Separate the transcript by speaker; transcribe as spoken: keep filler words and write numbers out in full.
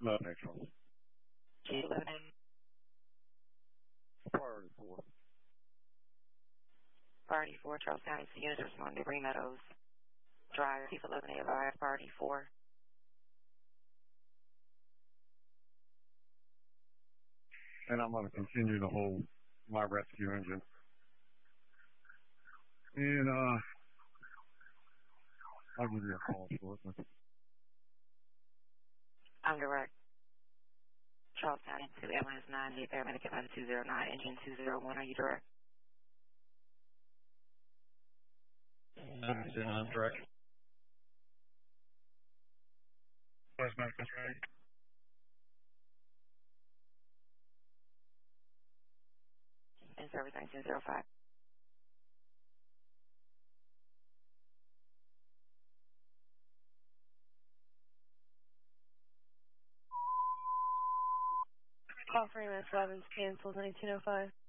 Speaker 1: No, neutral.
Speaker 2: G eleven.
Speaker 1: Priority four.
Speaker 2: Priority four, Charles County units responding to Green Meadows. Drive, Chief eleven A advised, priority four.
Speaker 1: And I'm going to continue to hold my rescue engine. And uh, I'll give you a call shortly.
Speaker 2: I'm direct. Charles County to ambulance nine eight paramedic advisor two zero nine, engine two zero one. Are you direct?
Speaker 1: I'm direct. Where's Memphis ready?
Speaker 2: In service nineteen oh five.
Speaker 3: Call for ambulance eleven's canceled, nineteen oh five.